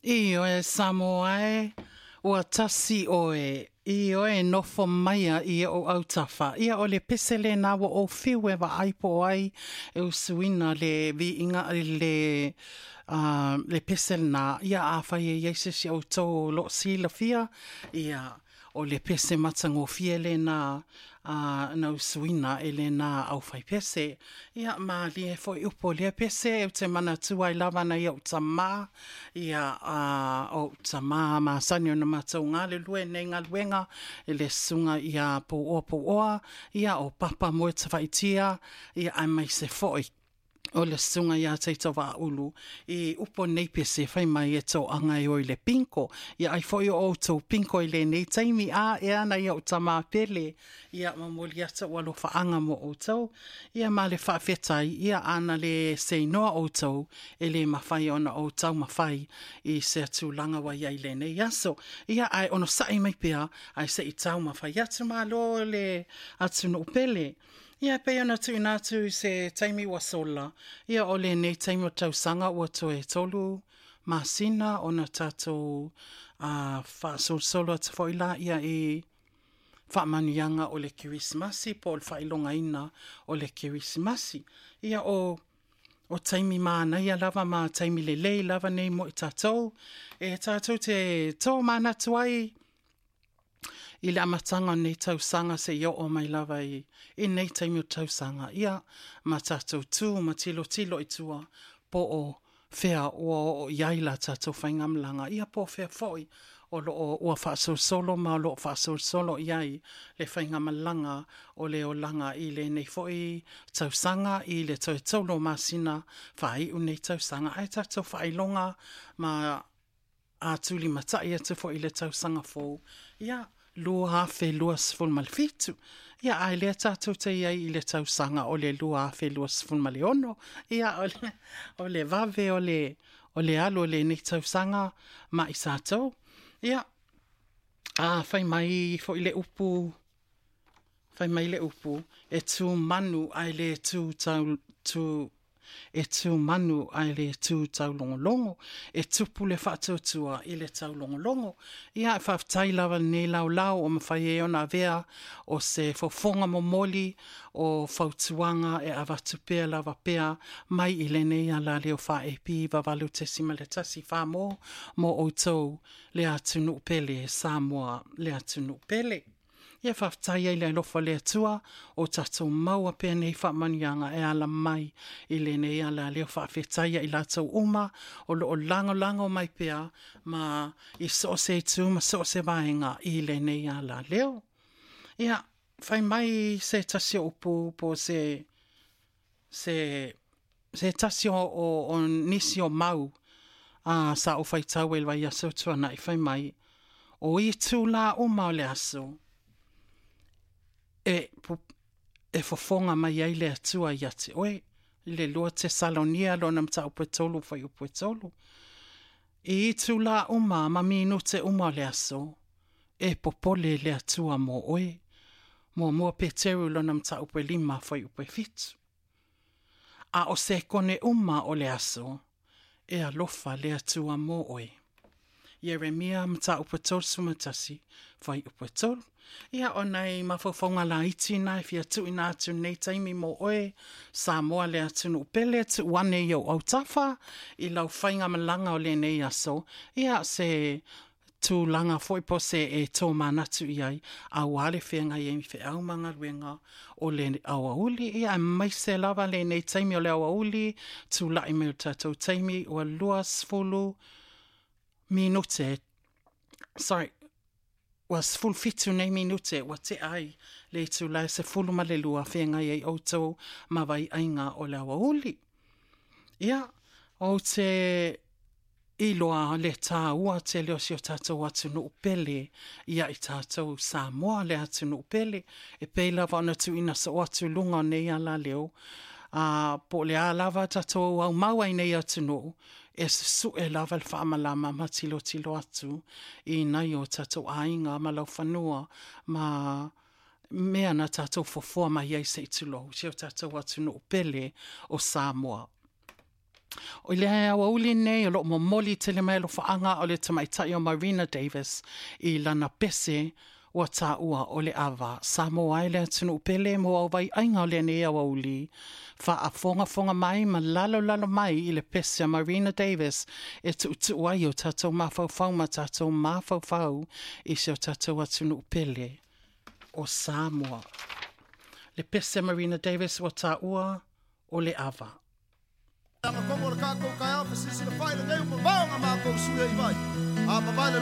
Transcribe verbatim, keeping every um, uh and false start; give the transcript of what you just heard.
I o e Samoa e, ua tasi o e, i o e nofo maia i o autafa. Ia o le pesele na wa o fiu e wa aipo ai, e usuina le vi inga le, uh, le pesele na, ia a whai e yeise si au tō lo si la fia, ia o le pese matango fie le na, uh, na usuina e le na au whai pese. Ia ma li e fo i upo le pese, e te mana tua i lava na ia o tama, ia uh, o tama ma sani o na matau ngā le lue nei ngā luenga, e le sunga ia po oa po oa, ia o papa moe ta whaitia, ia ai mai se foi. O le sunga ia teito wa ulu i upo nei pese whai mai e tō anga i oi le pinko. Ia ai foi o tō pinko i le nei taimi a e ana ia o tama pele. Ia mamoli ata o alo whaanga mo o tau. Ia ma le whaafetai, ia ana le seinoa o tau e le mawhai ona o tau mawhai i se atu langa wa ia i le nei aso. Ia ai ono sai mai pia ai se i tau mawhai atu ma lo le atu no pele. Ia pe ona tu ina tu se taimi wa sola. Ia ole nei taimi o tausanga ua to e tolu masina ona tato uh, fa sol solo at foila ia e fa manianga o le kirismasi po fa ilonga ina o le kirismasi. Ia o o taimi mana ia lava ma taimi le lei lava nei mo i tato e tato te to mana tuai i le amatanga nei tausanga se io o mai lava i, i nei taimi o tausanga. Ia ma tatou tū, ma tilo tilo i tua po o whea o, o iaila tatou whaingamlanga. Ia po whea foi o lo o ua whaasol solo ma lo o whaasol solo iai le whaingamalanga o le o langa i le nei foi tausanga i le toi taulo masina whai u nei tausanga. Ai tatou whailonga ma a tuli matai atu foi le tausanga fo. Ia lua hafe lua sifun malfitu. Ia ai lea tātou te iai i le tausanga o le lua hafe lua sifun maleono. Ia o le, o le vave o le, o le alo le nei tausanga ma i sātou. Ia a whai mai fo i le upu, whai mai le upu, e tū manu ai le tū tau, tū e tū manu ai le tū tau longolongo, e tupu le whaatautua i le tau longolongo. Ia e whaftai lawa ne lau lau o mawhai e ona vea o se fofonga momoli o whautuanga e awatu pea lawa pea mai i le nei ala leo wha e pi wawalu te sima le tasi wha mo mo o tau le atunu pele Samoa le atunu pele. Ia whaftai ai le lofa le atua o tatou maua pia nei whamanianga e ala mai i le nei ala leo whawhetai i latou uma o lo o lango lango mai pia ma i so se tu ma so se vaenga i le nei ala leo. Ia whai mai se tasio upu po se se se tasio o, o nisi o mau a sa o whai tau elwa i aso tuana i whai mai o i tu la uma o le aso. E, e fofonga mai ai le atua i ate. Oe, le lua te salonia lo nam ta upe tolu fai upe tolu. E i tu la uma ma minu te uma le aso. E popole le atua mo oe. Mo mua peteru lo nam ta upe lima fai upe fitu. A o se kone uma o le aso. E alofa le atua mo oe. Yeremia mta upe tolu sumatasi fai upe tolu. Ia o nei mawhawhaunga la iti nai fia tu ina atu nei taimi mo oe Samoa le atu no pele atu wane i au tafa i lau whainga malanga o le nei aso. Ia se tu langa foi po se e tō manatu i ai a wale whenga i emi whi au manga ruenga o le awa uli. Ia mai se lava le nei taimi o le awa uli tu lai me o tatou taimi o luas fulu minute. Sorry. Was full fitu nei minute wa te ai le tu lai se fulu ma le lua whenga i au tau ma vai ainga o le awa uli. Ia, o te iloa le tā ua te leo si o tātou atu no upele ia i tātou Samoa le atu no upele e peila wana tu ina sa o atu lunga nei ala leo a po le a lava tātou au maua i nei atu no e se su e lava le whaamalama ma tilo tilo atu i nai o tātou ainga ma lau whanua ma mea na tātou fofoa mai ei se itulo si o tātou atu no upele o Samoa. O le hea awa uli nei, o lo mo moli te le mai lo whaanga o le tamaitai o Marina Davis i lana pese ua tā ua o le awa. Sa mo ai le atunu upele mo au vai ainga o le ne awa uli. Fa a fonga fonga mai ma lalo lalo mai i le pese a Marina Davis e tu tu ai o tatou mafau fau ma tatou mafau fau i se o tatou atunu upele o Samoa. Le pese a Marina Davis ua tā ua o le awa. Ama kongo le kako kai au fasisi le whaile nei upa vaonga mā kou sui ai vai. A pa